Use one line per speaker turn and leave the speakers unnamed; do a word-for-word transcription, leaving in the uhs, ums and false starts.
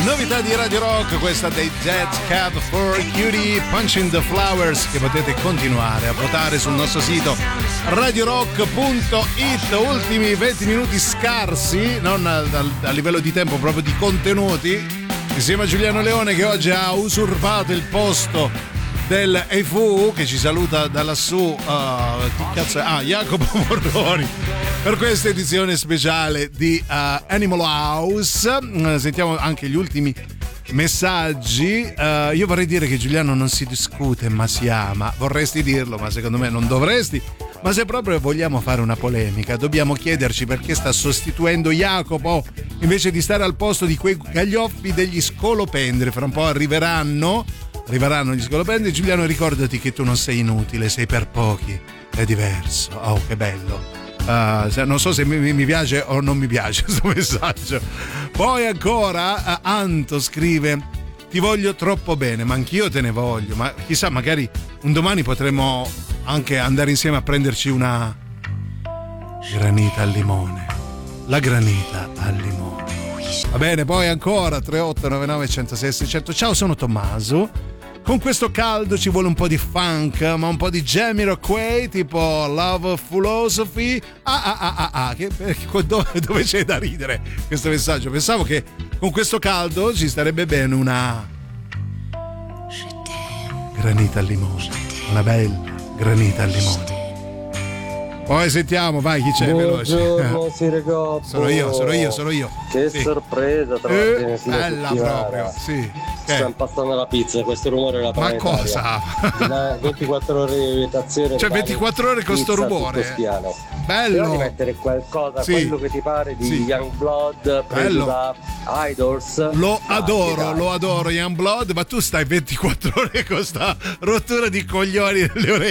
Novità di Radio Rock, questa dei Dead Cat for Cutie, Punching the Flowers, che potete continuare a votare sul nostro sito radio rock punto it. Ultimi venti minuti scarsi, non a, a, a livello di tempo, proprio di contenuti, insieme a Giuliano Leone, che oggi ha usurpato il posto del E F U, che ci saluta da lassù. Uh, che cazzo è? Ah, Jacopo Morroni, per questa edizione speciale di uh, Animal House. Uh, sentiamo anche gli ultimi messaggi. Uh, io vorrei dire che Giuliano non si discute ma si ama. Vorresti dirlo, ma secondo me non dovresti. Ma se proprio vogliamo fare una polemica, dobbiamo chiederci perché sta sostituendo Jacopo invece di stare al posto di quei gaglioffi degli scolopendri. Fra un po' arriveranno arriveranno gli scolopendri. Giuliano, ricordati che tu non sei inutile, sei per pochi, è diverso. Oh, che bello. Uh, non so se mi, mi piace o non mi piace questo messaggio. Poi ancora uh, Anto scrive: ti voglio troppo bene, ma anch'io te ne voglio, ma chissà, magari un domani potremo anche andare insieme a prenderci una granita al limone. La granita al limone. Va bene. Poi ancora tre otto nove nove uno zero sei sei zero zero. Ciao, sono Tommaso. Con questo caldo ci vuole un po' di funk, ma un po' di Jamiroquai, tipo Love Philosophy. Ah ah ah ah, ah. Che, dove, dove c'è da ridere questo messaggio? Pensavo che con questo caldo ci starebbe bene una granita al limone, una bella granita al limone. Poi sentiamo, vai, chi c'è?
Buongiorno, Sirigoppo.
Sono io, sono io, sono io.
Che
sì.
sorpresa, tra
eh, bella proprio, sì.
Sta impastando la pizza, questo rumore della
ma cosa?
ventiquattro ore di lievitazione,
cioè ventiquattro ore con sto rumore. Bello.
Però di mettere qualcosa,
sì.
quello che ti pare di sì. Youngblood, preso da Idols.
Lo
ah,
adoro, lo adoro Youngblood, ma tu stai ventiquattro ore con sta rottura di coglioni nelle orecchie.